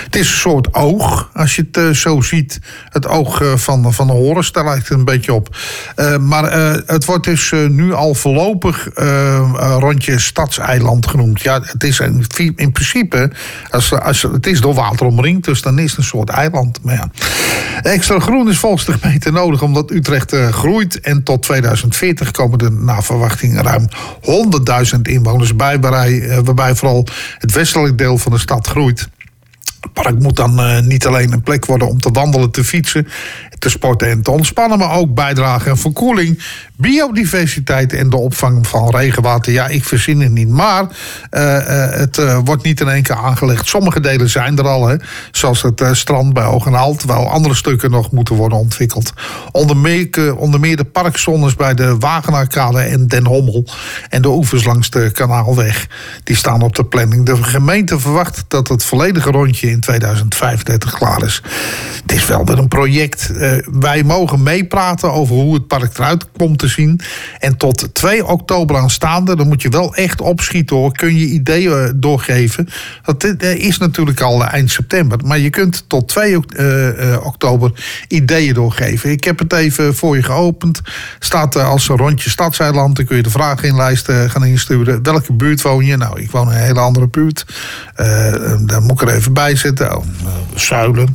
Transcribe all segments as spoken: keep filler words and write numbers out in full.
Het is een soort oog, als je het uh, zo ziet. Het oog uh, van, van de Horus, daar lijkt het een beetje op. Uh, maar uh, het wordt dus uh, nu al voorlopig uh, uh, rondje Stadseiland genoemd. Ja, het is in, in principe, als, als, het is door water omringd, dus dan is het een soort eiland. Maar ja. Extra groen is volgens de gemeente nodig omdat Utrecht uh, groeit. En tot tweeduizend veertig komen er naar verwachting ruim honderdduizend inwoners bij, waarbij, uh, waarbij vooral het westelijk deel van de stad groeit. Het park moet dan uh, niet alleen een plek worden om te wandelen, te fietsen, te sporten en te ontspannen, maar ook bijdragen aan verkoeling, biodiversiteit en de opvang van regenwater. Ja, ik verzin het niet, maar uh, uh, het uh, wordt niet in één keer aangelegd. Sommige delen zijn er al, hè, zoals het uh, strand bij Hogenhaal, terwijl andere stukken nog moeten worden ontwikkeld. Onder meer, uh, onder meer de parkzones bij de Wagenaarkade en Den Hommel en de oevers langs de Kanaalweg. Die staan op de planning. De gemeente verwacht dat het volledige rondje in tweeduizend vijfendertig klaar is. Het is wel weer een project. Uh, wij mogen meepraten over hoe het park eruit komt te zien. En tot twee oktober aanstaande, dan moet je wel echt opschieten hoor. Kun je ideeën doorgeven. Dat is natuurlijk al eind september. Maar je kunt tot twee oktober ideeën doorgeven. Ik heb het even voor je geopend. Staat als een rondje Stadseiland. Dan kun je de vragen inlijsten gaan insturen. Welke buurt woon je? Nou, ik woon in een hele andere buurt. Uh, daar moet ik er even bij zetten. Oh, uh, Zuilen.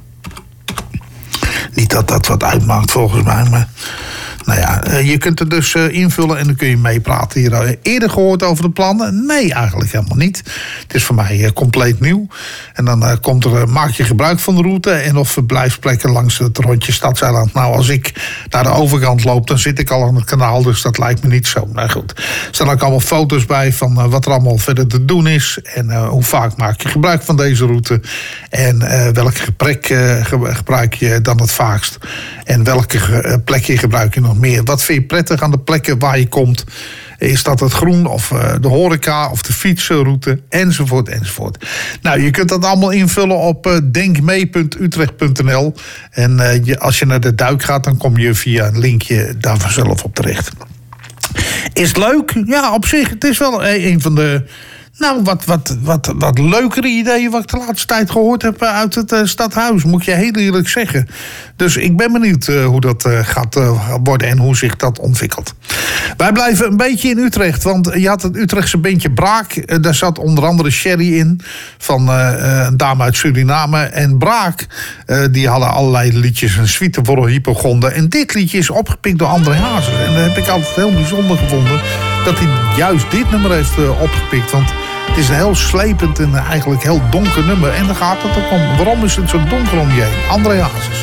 Niet dat dat wat uitmaakt volgens mij, maar nou ja, je kunt het dus invullen en dan kun je meepraten. Hier eerder gehoord over de plannen? Nee, eigenlijk helemaal niet. Het is voor mij compleet nieuw. En dan komt er, maak je gebruik van de route en of verblijfsplekken langs het rondje Stadseiland. Nou, als ik naar de overkant loop, dan zit ik al aan het kanaal, dus dat lijkt me niet zo. Nou goed, er staan ook allemaal foto's bij van wat er allemaal verder te doen is en uh, hoe vaak maak je gebruik van deze route en uh, welk gebrek uh, gebruik je dan het vaakst en welke uh, plekje gebruik je nog meer. Wat vind je prettig aan de plekken waar je komt? Is dat het groen of uh, de horeca of de fietsenroute enzovoort enzovoort. Nou, je kunt dat allemaal invullen op uh, denkmee punt utrecht punt n l en uh, je, als je naar de duik gaat, dan kom je via een linkje daar vanzelf op terecht. Is het leuk? Ja, op zich. Het is wel een van de Nou, wat, wat, wat, wat leukere ideeën wat ik de laatste tijd gehoord heb uit het uh, stadhuis, moet je heel eerlijk zeggen. Dus ik ben benieuwd uh, hoe dat uh, gaat uh, worden en hoe zich dat ontwikkelt. Wij blijven een beetje in Utrecht, want je had het Utrechtse bandje Braak. Uh, daar zat onder andere Sherry in, van uh, een dame uit Suriname. En Braak, uh, die hadden allerlei liedjes, een suite voor een hypogonde. En dit liedje is opgepikt door André Hazes. En dat heb ik altijd heel bijzonder gevonden, dat hij juist dit nummer heeft uh, opgepikt. Want het is een heel slepend en eigenlijk heel donker nummer. En daar gaat het ook om. Waarom is het zo donker om je heen? André Hazes.